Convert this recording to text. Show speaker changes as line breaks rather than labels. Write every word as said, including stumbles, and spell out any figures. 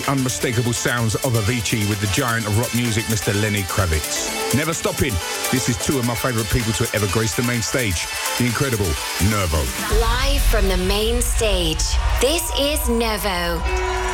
unmistakable sounds of Avicii with the giant of rock music, Mister Lenny Kravitz. Never stopping. This is two of my favourite people to ever grace the main stage, the incredible Nervo.
Live from the main stage, this is Nervo.